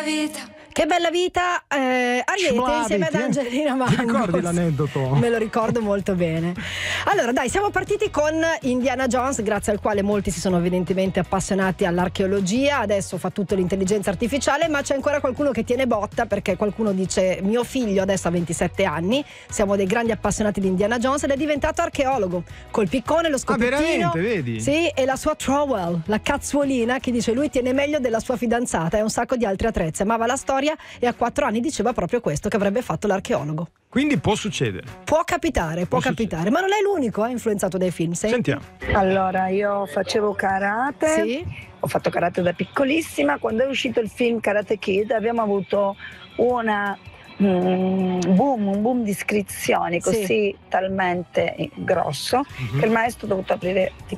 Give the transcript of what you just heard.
vita. Che bella vita, Ariete insieme ad Angelina Mango. Ti ricordi l'aneddoto? Me lo ricordo molto bene. Allora dai, siamo partiti con Indiana Jones, grazie al quale molti si sono evidentemente appassionati all'archeologia, adesso fa tutto l'intelligenza artificiale, ma c'è ancora qualcuno che tiene botta, perché qualcuno dice: mio figlio adesso ha 27 anni, siamo dei grandi appassionati di Indiana Jones ed è diventato archeologo, col piccone, lo scopettino. Ah, veramente, vedi? Sì, e la sua trowel, la cazzuolina, che dice lui tiene meglio della sua fidanzata e un sacco di altri attrezzi, amava la storia e a 4 anni diceva proprio questo, che avrebbe fatto l'archeologo. Quindi può succedere. Può capitare, ma non è l'unico influenzato dai film. Sentiamo. Allora, io facevo karate, Sì. ho fatto karate da piccolissima. Quando è uscito il film Karate Kid abbiamo avuto un boom di iscrizioni così talmente grosso che il maestro ha dovuto aprire